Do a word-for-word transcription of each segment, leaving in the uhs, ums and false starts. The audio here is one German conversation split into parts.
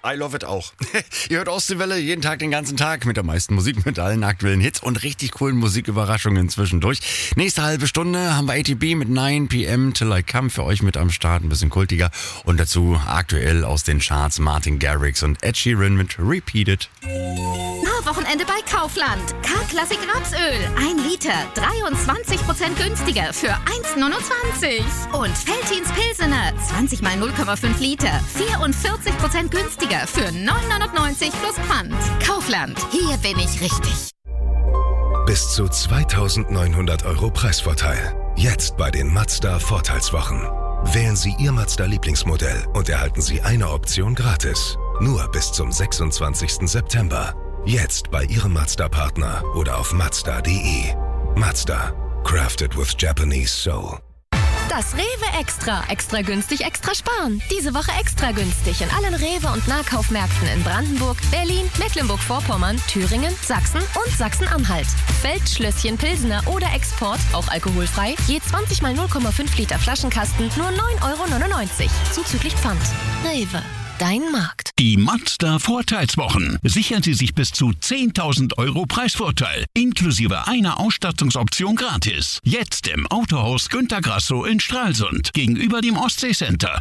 I love it auch. Ihr hört Ostseewelle jeden Tag, den ganzen Tag mit der meisten Musik, mit allen aktuellen Hits und richtig coolen Musiküberraschungen zwischendurch. Nächste halbe Stunde haben wir A T B mit nine p.m. Till I Come für euch mit am Start, ein bisschen kultiger. Und dazu aktuell aus den Charts Martin Garrix und Ed Sheeran mit Repeat It. Na, Wochenende bei Kaufland. K-Klassik Rapsöl. Ein Liter, dreiundzwanzig Prozent günstiger für eins neunundzwanzig. Und Veltins Pilsener, zwanzig mal null Komma fünf Liter, vierundvierzig Prozent günstiger für neun neunundneunzig plus Pfand. Kaufland, hier bin ich richtig. Bis zu zweitausendneunhundert Euro Preisvorteil. Jetzt bei den Mazda Vorteilswochen. Wählen Sie Ihr Mazda-Lieblingsmodell und erhalten Sie eine Option gratis. Nur bis zum sechsundzwanzigsten September. Jetzt bei Ihrem Mazda-Partner oder auf mazda punkt de. Mazda. Crafted with Japanese soul. Das Rewe Extra. Extra günstig, extra sparen. Diese Woche extra günstig in allen Rewe- und Nahkaufmärkten in Brandenburg, Berlin, Mecklenburg-Vorpommern, Thüringen, Sachsen und Sachsen-Anhalt. Feldschlösschen Pilsener oder Export, auch alkoholfrei, je zwanzig mal null Komma fünf Liter Flaschenkasten, nur neun Euro neunundneunzig. Zuzüglich Pfand. Rewe. Dein Markt. Die Mazda Vorteilswochen. Sichern Sie sich bis zu zehntausend Euro Preisvorteil, inklusive einer Ausstattungsoption gratis. Jetzt im Autohaus Günter Grasso in Stralsund, gegenüber dem Ostseecenter.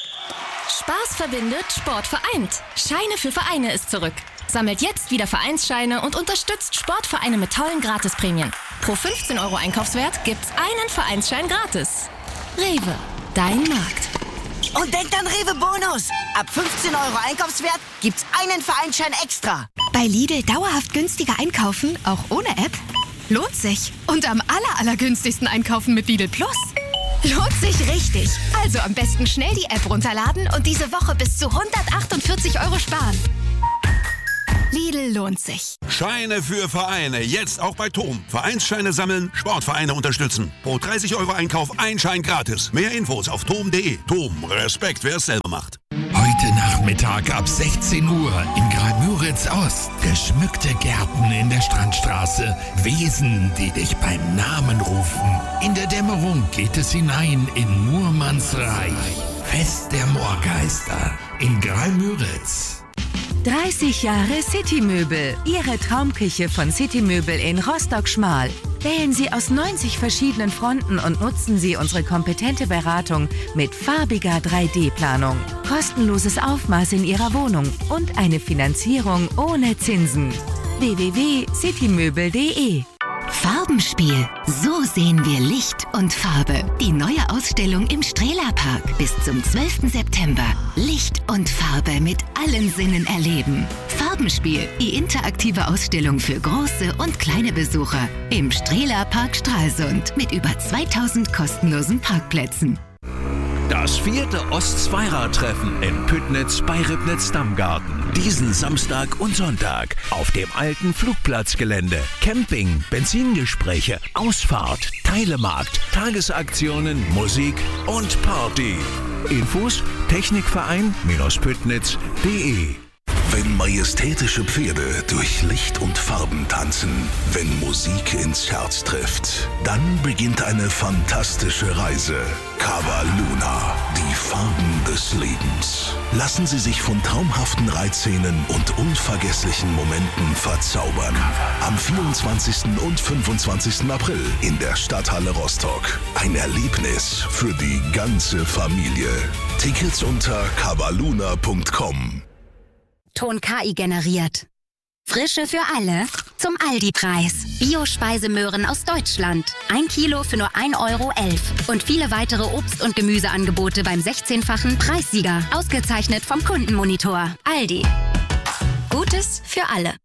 Spaß verbindet, Sport vereint. Scheine für Vereine ist zurück. Sammelt jetzt wieder Vereinsscheine und unterstützt Sportvereine mit tollen Gratisprämien. Pro fünfzehn Euro Einkaufswert gibt's einen Vereinsschein gratis. Rewe. Dein Markt. Und denkt an Rewe Bonus. Ab fünfzehn Euro Einkaufswert gibt's einen Vereinsschein extra. Bei Lidl dauerhaft günstiger einkaufen, auch ohne App? Lohnt sich. Und am aller, allergünstigsten einkaufen mit Lidl Plus. Lohnt sich richtig. Also am besten schnell die App runterladen und diese Woche bis zu hundertachtundvierzig Euro sparen. Lidl lohnt sich. Scheine für Vereine. Jetzt auch bei Tom. Vereinsscheine sammeln, Sportvereine unterstützen. Pro dreißig Euro Einkauf ein Schein gratis. Mehr Infos auf tom punkt de. Tom, Respekt, wer es selber macht. Heute Nachmittag ab sechzehn Uhr in Graal-Müritz Ost. Geschmückte Gärten in der Strandstraße. Wesen, die dich beim Namen rufen. In der Dämmerung geht es hinein in Murmanns Reich. Fest der Moorgeister in Graal-Müritz. dreißig Jahre Citymöbel. Ihre Traumküche von Citymöbel in Rostock-Schmal. Wählen Sie aus neunzig verschiedenen Fronten und nutzen Sie unsere kompetente Beratung mit farbiger drei D Planung. Kostenloses Aufmaß in Ihrer Wohnung und eine Finanzierung ohne Zinsen. w w w punkt citymöbel punkt de. Farbenspiel. So sehen wir Licht und Farbe. Die neue Ausstellung im Strehlerpark bis zum zwölften September. Licht und Farbe mit allen Sinnen erleben. Farbenspiel. Die interaktive Ausstellung für große und kleine Besucher im Strehlerpark Stralsund mit über zweitausend kostenlosen Parkplätzen. Das vierte Ost-Zweirad-Treffen in Püttnitz bei Ribnitz-Dammgarten. Diesen Samstag und Sonntag auf dem alten Flugplatzgelände. Camping, Benzingespräche, Ausfahrt, Teilemarkt, Tagesaktionen, Musik und Party. Infos technikverein-püttnitz punkt de. Wenn majestätische Pferde durch Licht und Farben tanzen, wenn Musik ins Herz trifft, dann beginnt eine fantastische Reise. Cava Luna, die Farben des Lebens. Lassen Sie sich von traumhaften Reitszenen und unvergesslichen Momenten verzaubern. Am vierundzwanzigsten und fünfundzwanzigsten April in der Stadthalle Rostock. Ein Erlebnis für die ganze Familie. Tickets unter cavaluna punkt com. Ton K I generiert. Frische für alle zum Aldi-Preis. Bio-Speisemöhren aus Deutschland. Ein Kilo für nur ein Euro elf. Und viele weitere Obst- und Gemüseangebote beim sechzehnfachen Preissieger. Ausgezeichnet vom Kundenmonitor. Aldi. Gutes für alle.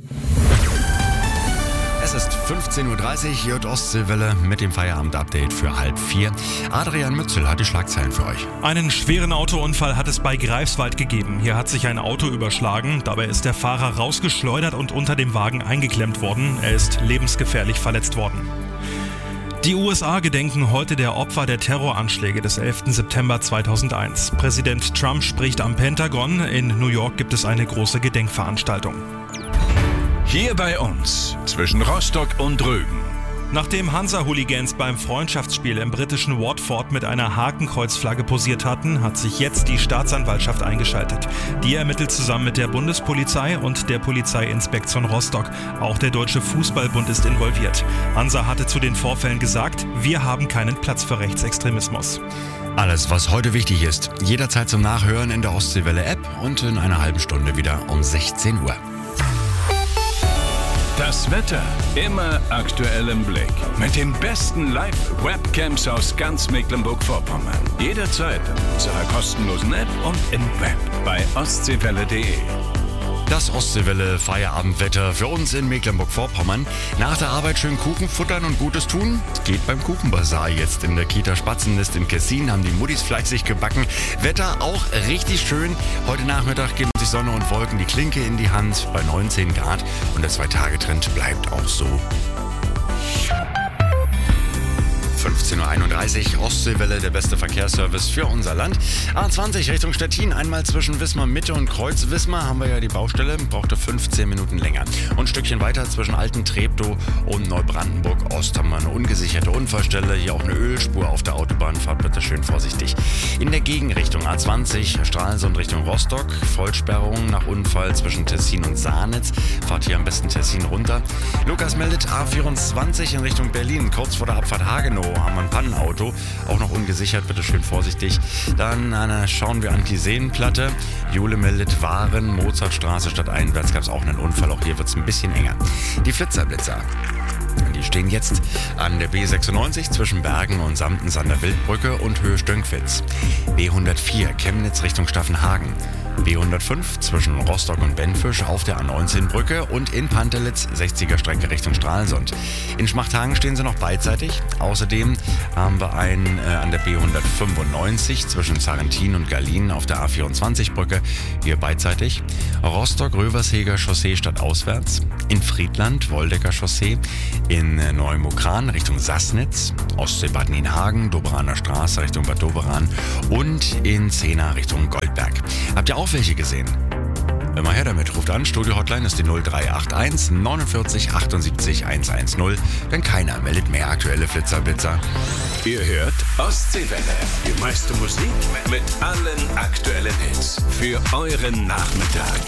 Es ist fünfzehn Uhr dreißig, J Ostseewelle mit dem Feierabend-Update für halb vier. Adrian Mützel hat die Schlagzeilen für euch. Einen schweren Autounfall hat es bei Greifswald gegeben. Hier hat sich ein Auto überschlagen. Dabei ist der Fahrer rausgeschleudert und unter dem Wagen eingeklemmt worden. Er ist lebensgefährlich verletzt worden. Die U S A gedenken heute der Opfer der Terroranschläge des elften September zweitausendeins. Präsident Trump spricht am Pentagon. In New York gibt es eine große Gedenkveranstaltung. Hier bei uns, zwischen Rostock und Rügen. Nachdem Hansa-Hooligans beim Freundschaftsspiel im britischen Watford mit einer Hakenkreuzflagge posiert hatten, hat sich jetzt die Staatsanwaltschaft eingeschaltet. Die ermittelt zusammen mit der Bundespolizei und der Polizeiinspektion Rostock. Auch der Deutsche Fußballbund ist involviert. Hansa hatte zu den Vorfällen gesagt, wir haben keinen Platz für Rechtsextremismus. Alles, was heute wichtig ist, jederzeit zum Nachhören in der Ostseewelle-App und in einer halben Stunde wieder um sechzehn Uhr. Das Wetter immer aktuell im Blick. Mit den besten Live-Webcams aus ganz Mecklenburg-Vorpommern. Jederzeit in unserer kostenlosen App und im Web bei ostseewelle punkt de. Das Ostseewelle Feierabendwetter für uns in Mecklenburg-Vorpommern. Nach der Arbeit schön Kuchen futtern und Gutes tun. Geht beim Kuchenbazar jetzt in der Kita Spatzennest in Kessin. Haben die Muttis fleißig gebacken. Wetter auch richtig schön. Heute Nachmittag geben sich Sonne und Wolken die Klinke in die Hand bei neunzehn Grad. Und der Zwei-Tage-Trend bleibt auch so. fünfzehn Uhr einunddreißig, Ostseewelle, der beste Verkehrsservice für unser Land. A zwanzig Richtung Stettin, einmal zwischen Wismar Mitte und Kreuz Wismar haben wir ja die Baustelle, brauchte fünfzehn Minuten länger. Und ein Stückchen weiter zwischen Alten Treptow und Neubrandenburg Ost haben wir eine ungesicherte Unfallstelle, hier auch eine Ölspur auf der Autobahn, fahrt bitte schön vorsichtig. In der Gegenrichtung A zwanzig, Stralsund Richtung Rostock, Vollsperrung nach Unfall zwischen Tessin und Sahnitz, fahrt hier am besten Tessin runter. Lukas meldet A vierundzwanzig in Richtung Berlin, kurz vor der Abfahrt Hagenow haben wir ein Pannenauto, auch noch ungesichert, bitte schön vorsichtig. Dann äh, schauen wir an die Seenplatte. Jule meldet Waren, Mozartstraße stadteinwärts gab es auch einen Unfall, auch hier wird es ein bisschen enger. Die Flitzerblitzer. Die stehen jetzt an der B sechsundneunzig zwischen Bergen und Samtens an der Wildbrücke und Höhe Stönckwitz. B hundertvier Chemnitz Richtung Staffenhagen. B hundertfünf zwischen Rostock und Benfisch auf der A neunzehn Brücke und in Pantelitz sechziger Strecke Richtung Stralsund. In Schmachthagen stehen sie noch beidseitig. Außerdem haben wir einen äh, an der B hundertfünfundneunzig zwischen Sarrentin und Gallien auf der A vierundzwanzig Brücke, hier beidseitig. Rostock-Röversheger Chaussee stadtauswärts. In Friedland Woldecker Chaussee. In äh, Neumukran Richtung Sassnitz. Ostsee-Bad Nienhagen, Doberaner Straße Richtung Bad Doberan und in Zehna Richtung Goldberg. Habt ihr auch welche gesehen? Immer her damit, ruft an, Studio-Hotline ist die null drei acht eins neunundvierzig achtundsiebzig hundertzehn, denn keiner meldet mehr aktuelle Flitzerblitzer. Ihr hört Ostseewelle, die meiste Musik mit allen aktuellen Hits für euren Nachmittag.